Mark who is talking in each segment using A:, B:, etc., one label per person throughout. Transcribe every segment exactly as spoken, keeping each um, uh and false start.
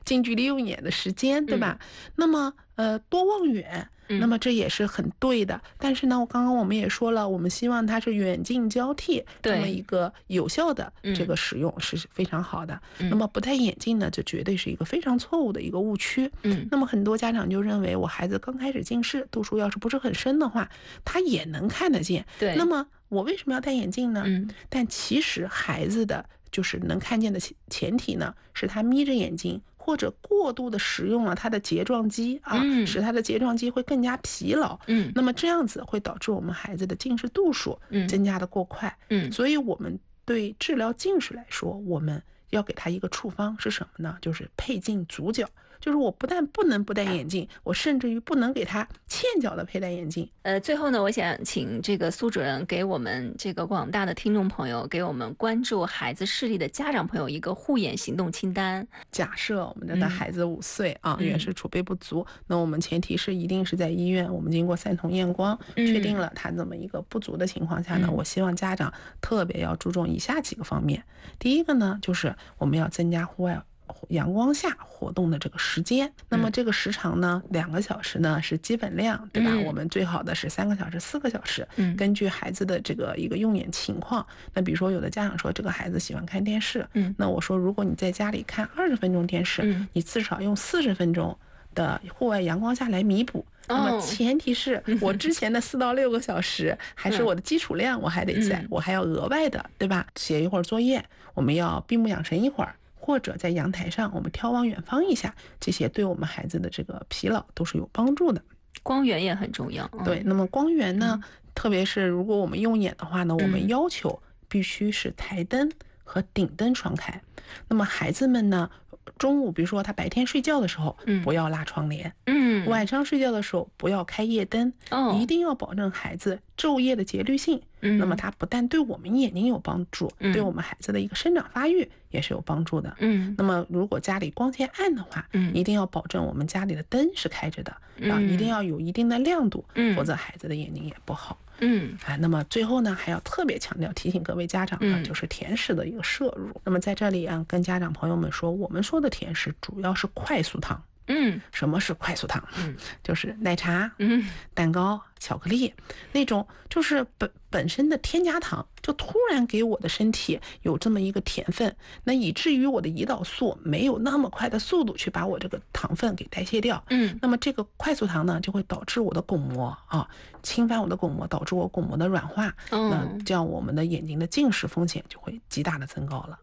A: 近距离用眼的时间，对吧？嗯、那么呃，多望远。那么这也是很对的，但是呢，我刚刚我们也说了，我们希望它是远近交替这么一个有效的这个使用是非常好的。嗯、那么不戴眼镜呢，就绝对是一个非常错误的一个误区。嗯，那么很多家长就认为，我孩子刚开始近视，度数要是不是很深的话，他也能看得见。对，那么我为什么要戴眼镜呢？嗯，但其实孩子的就是能看见的前提呢，是他眯着眼睛。或者过度的使用了他的睫状肌啊，嗯、使他的睫状肌会更加疲劳。嗯，那么这样子会导致我们孩子的近视度数增加的过快。嗯，所以我们对治疗近视来说，我们要给他一个处方是什么呢？就是配镜足矫。就是我不但不能不戴眼镜，我甚至于不能给他欠脚的佩戴眼镜。
B: 呃，最后呢，我想请这个苏主任给我们这个广大的听众朋友，给我们关注孩子视力的家长朋友一个护眼行动清单。
A: 假设我们的孩子五岁、嗯、啊，远视储备不足、嗯，那我们前提是一定是在医院，我们经过三筒验光，嗯、确定了他这么一个不足的情况下呢、嗯，我希望家长特别要注重以下几个方面。第一个呢，就是我们要增加户外阳光下活动的这个时间，那么这个时长呢，两个小时呢是基本量，对吧？嗯、我们最好的是三个小时、四个小时，嗯，根据孩子的这个一个用眼情况。那比如说，有的家长说这个孩子喜欢看电视，嗯，那我说如果你在家里看二十分钟电视，嗯，你至少用四十分钟的户外阳光下来弥补。那么前提是我之前的四到六个小时还是我的基础量，我还得在，我还要额外的，对吧？写一会儿作业，我们要闭目养神一会儿。或者在阳台上我们眺望远方一下，这些对我们孩子的这个疲劳都是有帮助的。
B: 光源也很重要。
A: 对，那么光源呢、嗯、特别是如果我们用眼的话呢，我们要求必须是台灯和顶灯双开。那么孩子们呢，中午比如说他白天睡觉的时候、嗯、不要拉窗帘，嗯，晚上睡觉的时候不要开夜灯，哦，一定要保证孩子昼夜的节律性。嗯，那么它不但对我们眼睛有帮助、嗯、对我们孩子的一个生长发育也是有帮助的。嗯，那么如果家里光线暗的话，嗯，一定要保证我们家里的灯是开着的，嗯、啊，一定要有一定的亮度，嗯，否则孩子的眼睛也不好。嗯，啊，那么最后呢，还要特别强调提醒各位家长呢，嗯、就是甜食的一个摄入。那么在这里啊，跟家长朋友们说，我们说的甜食主要是快速糖。嗯，什么是快速糖？嗯，就是奶茶、嗯，蛋糕、巧克力那种，就是本本身的添加糖，就突然给我的身体有这么一个甜分，那以至于我的胰岛素没有那么快的速度去把我这个糖分给代谢掉。嗯，那么这个快速糖呢，就会导致我的巩膜啊侵犯我的巩膜，导致我巩膜的软化，嗯、那这样我们的眼睛的近视风险就会极大的增高了。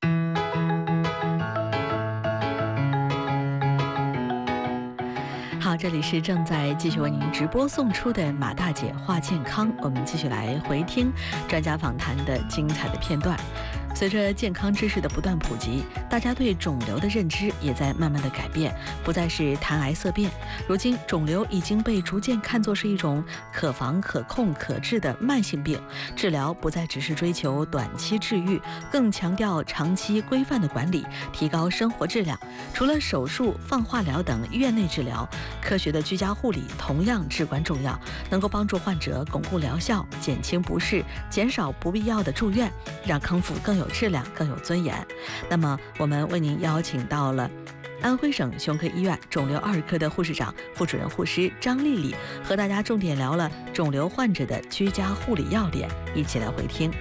C: 好，这里是正在继续为您直播送出的马大姐话健康，我们继续来回听专家访谈的精彩的片段。随着健康知识的不断普及，大家对肿瘤的认知也在慢慢的改变，不再是谈癌色变。如今肿瘤已经被逐渐看作是一种可防可控可治的慢性病，治疗不再只是追求短期治愈，更强调长期规范的管理，提高生活质量。除了手术、放化疗等院内治疗，科学的居家护理同样至关重要，能够帮助患者巩固疗效，减轻不适，减少不必要的住院，让康复更有质量、更有尊严。那么我们为您邀请到了安徽省胸科医院肿瘤二科的护士长、副主任护师张丽丽，和大家重点聊了肿瘤患者的居家护理要点，一起来回听。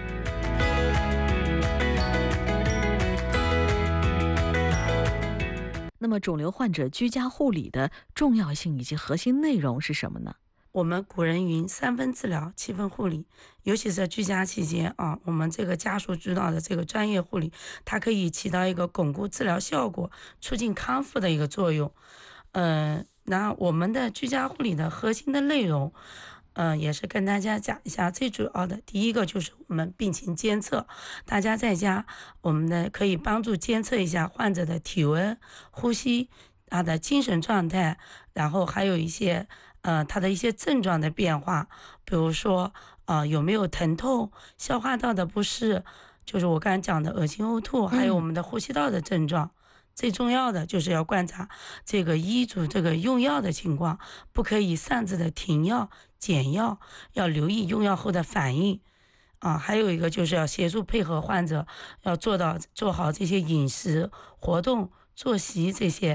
C: 那么肿瘤患者居家护理的重要性以及核心内容是什么呢？
D: 我们古人云三分治疗七分护理，尤其是在居家期间啊，我们这个家属指导的这个专业护理，它可以起到一个巩固治疗效果、促进康复的一个作用。嗯、呃，那我们的居家护理的核心的内容，嗯、呃，也是跟大家讲一下最主要的。第一个就是我们病情监测，大家在家我们呢可以帮助监测一下患者的体温、呼吸、他的精神状态，然后还有一些呃他的一些症状的变化，比如说呃有没有疼痛、消化道的不适，就是我刚才讲的恶心呕吐，还有我们的呼吸道的症状。嗯，最重要的就是要观察这个医嘱这个用药的情况，不可以擅自的停药减药，要留意用药后的反应啊。还有一个就是要协助配合患者，要做到做好这些饮食、活动、作息这些